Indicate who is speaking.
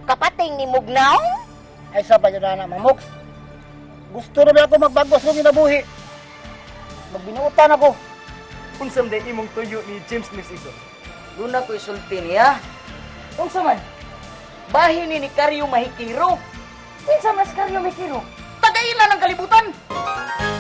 Speaker 1: kapating ni Mugnaw?
Speaker 2: Ay sa pa yun na mamoks. Gusto na ba ako magbago sa ginabuhi? Magbinuutan ako.
Speaker 3: Unsam day imong tuyo ni James Narciso.
Speaker 4: Luna ko isulti niya. Unsa man? Bahin ni Karyo Mahikiro. Kinsa mas Karyo Mahikiro? Tagaila ng kalibutan.